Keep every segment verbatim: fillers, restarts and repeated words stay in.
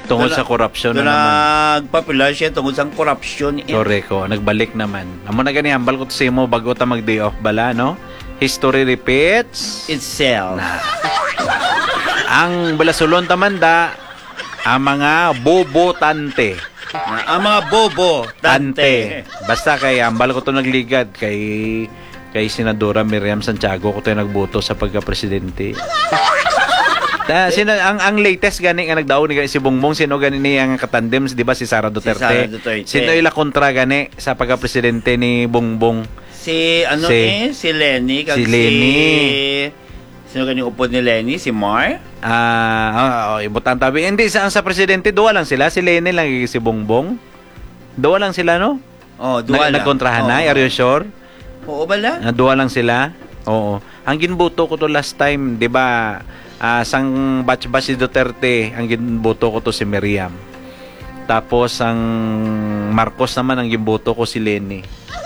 Tungod sa korupsyon na naman. Nagpapular siya tungod sa korupsyon. Correct ko. Nagbalik naman. Amo na gani hambal ko to sa imo bago ta mag day off bala, no? History repeats itself. Na. Ang balasulon tamanda ang mga bobotante. Na, ang mga bobo tante. Tante. Basta kay hambal ko to nagligad kay kay Senadora Miriam Santiago ko to nagboto sa pagka-presidente. Da, sino ang ang latest gani nga nagdaog ni si Bongbong, sino gani ni ang katandem, di ba si Sara Duterte? Si Sara Duterte. Sino ila kontra gani sa pagka-presidente ni Bongbong? Si ano si, eh si Lenny kag si Lenny. Si, sino gani upod ni Lenny? Si Mar? Ah, uh, oh, ibutan tabi. Hindi sa sa presidente duwa lang sila, si Lenny lang si Bongbong. Duwa lang sila, no? Oh, duwa lang. Nagkontrahan oh. na, are you sure? Oo bala? Uh, duwa lang sila. Oo. Ang ginboto ko to last time, di ba? Uh, sang batch-batch si Duterte, ang ginboto ko to si Miriam. Tapos ang Marcos naman ang ginboto ko si Lenny.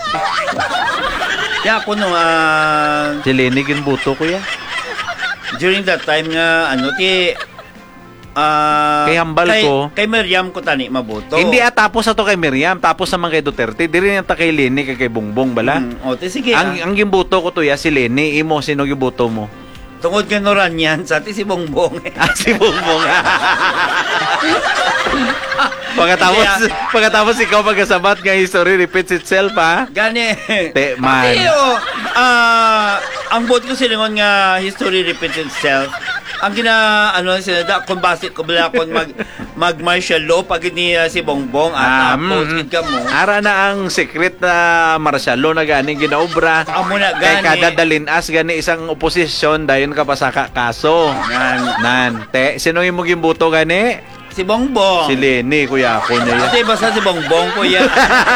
Ya ako no uh, si Lenny ginboto ko ya. During that time nga ano ti uh, kay hambal kay, ko kay Miriam ko tani maboto. Hindi ah, tapos ato kay Miriam, tapos naman kay Duterte, diri ta kay Lenny kay kay Bongbong bala. Hmm, o te sige. Ang ah. ang ginboto ko to ya si Lenny, imo sino ginboto mo? Tungod kay Noran yan, sa ti si Bongbong. Ah, si Bongbong. pagkatapos, pagkatapos ikaw magkasabat nga history repeats itself, ha? Gani. Te, man. Pati, oh, uh, ang bot ko silingon nga history repeats itself. Ang gina, ano, sinada, kung basit ko bala kung mag, mag martial law pag ni uh, si Bongbong at um, tapos mm, ka mo. Ara na ang secret na martial law na gani ginaobra. Amo na Kay gani. kada dalinas gani isang oposisyon dayon ka pa sa kaso. Nan. Nan. Te, sino yung muging buto gani? Si Bongbong. Si Lenny, kuya ako niya. Kasi basta si Bongbong, kuya.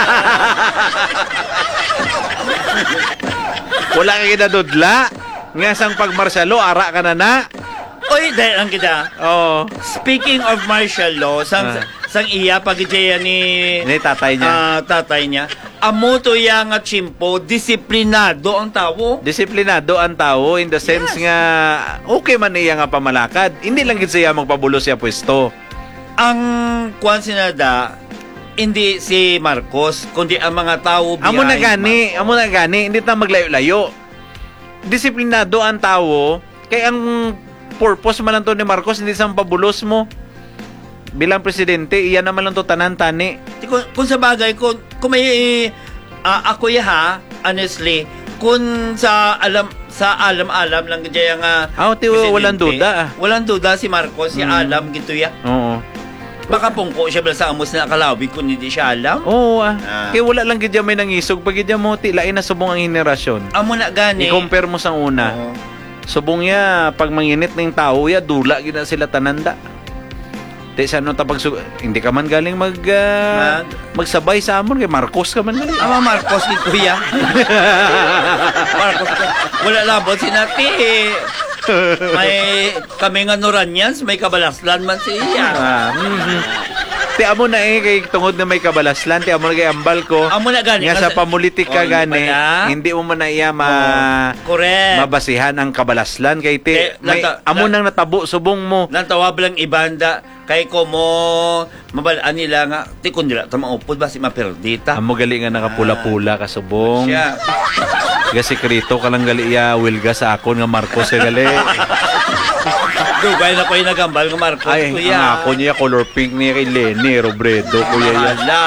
Wala ka kinadudla. Nga sang pag-martial law, ara ka na na. Oy, dahil ang kita. Oo. Speaking of martial law, sang, Ah. sang iya, pag-ijaya ni, Ni tatay niya. ah, tatay niya, amo to iya nga chimpo, disiplinado ang tao. Disiplinado ang tao in the sense Yes. nga okay man niya nga pamalakad. Hindi lang gid siya magpabulo siya pwesto. Ang kwan sinada, hindi si Marcos, kundi ang mga tao behind Amo na gani, Marcos. amo na gani, hindi ta maglayo-layo. Disiplinado ang tao, kay ang purpose man lang to ni Marcos hindi sa pabulos mo. Bilang presidente, iyan naman lang to tanan tani. Kung, kung sa bagay, kung, kung may ah, ako ya ha, honestly, kung sa alam sa alam-alam lang gaya nga Ah, ti presidente, walang duda ah. Walang duda si Marcos, si Mm. alam gito ya. Oo. Baka pungko siya bala sa amos na kalawig kung hindi siya alam. Oo ah. Ah. Kaya wala lang gid may nangisog pag gid mo ti lain na subong ang henerasyon. Amo na gani. I-compare mo sa una. Oo. Subong ya pag manginit ning tao ya dula gid na sila tananda. Di sa ano tapag hindi ka man galing mag, uh, Mag- magsabay sa amon kay Marcos ka man galing. Ama Marcos gito ya. Marcos wala labot sinati. May kami nga Noranyans, may kabalaslan man siya. Ah, mm-hmm. Ti amo na eh kay tungod na may kabalaslan, ti amo na kay ambal ko. Amo na gani. Nga sa pamulitika Oh, gani, pala. hindi mo man na iya ma Oh, correct. mabasihan ang kabalaslan kay ti Eh, may, nata- amo na- nang natabo subong mo. Nang tawab lang ibanda kay ko mo mabalaan nila nga ti kun dila ta maupod ba si maperdita. Amo gali nga nakapula-pula ka subong. Siya. Ga sekreto ka lang gali iya wilga sa akon nga Marcos ka gali. Dugay na ko yung nagambal ng Marcos, Ay, kuya. ang ako niya color pink niya kay Lenny Robredo kuya yan. Hala.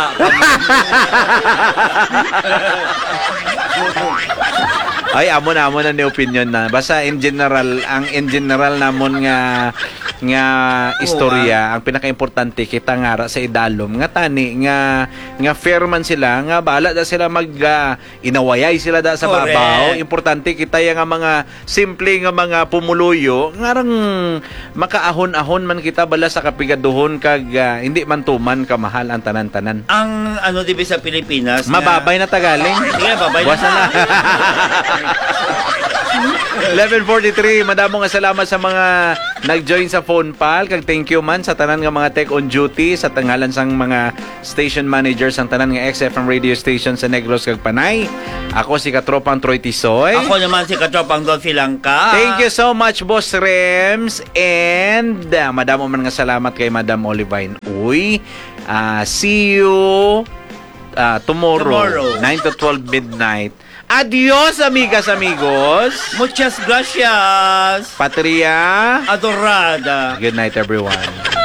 Ay, amo na, amo na ni opinion na. Basta in general, ang in general namon nga nga istorya, ang pinaka-importante kita nga sa idalom nga tani nga nga fair man sila nga bala da sila mag uh, inawayay sila da sa Correct. babaw. Importante kita yang nga mga simple nga mga pumuluyo ngarang makaahon-ahon man kita bala sa kapigaduhon kag uh, hindi man tuman kamahal ang tanan-tanan. Ang ano dibi sa Pilipinas Mababay na tagaling. Sige, babay Buwas na na. na. eleven forty-three, madamo nga salamat sa mga nag-join sa phone pal. Kag thank you man sa tanan nga mga tech on duty, sa tanghalan sang mga station managers ang tanan nga X F M radio station sa Negros kag Panay. Ako si Katropang Troy Tisoy. Ako naman si Katropang Dolphy Langka. Thank you so much, Boss Rems. And uh, madamo man nga salamat kay Madam Olivine. Uy, uh, see you uh, tomorrow, Tomorrow. nine to twelve midnight. Adios, amigas, amigos. Muchas gracias. Patria. Adorada. Good night, everyone.